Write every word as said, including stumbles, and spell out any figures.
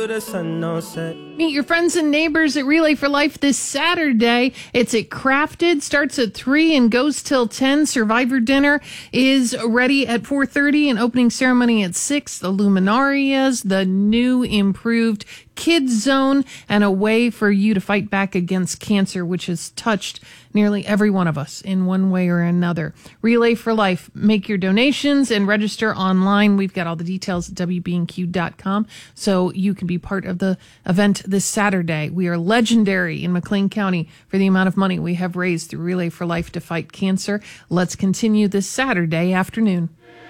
till the sun don't set. Meet your friends and neighbors at Relay for Life this Saturday. It's at Crafted, starts at three and goes till ten. Survivor dinner is ready at four thirty and opening ceremony at six. The Luminarias, the new improved Kids Zone, and a way for you to fight back against cancer, which has touched nearly every one of us in one way or another. Relay for Life. Make your donations and register online. We've got all the details at w b n q dot com, so you can be part of the event this Saturday. We are legendary in McLean County for the amount of money we have raised through Relay for Life to fight cancer. Let's continue this Saturday afternoon.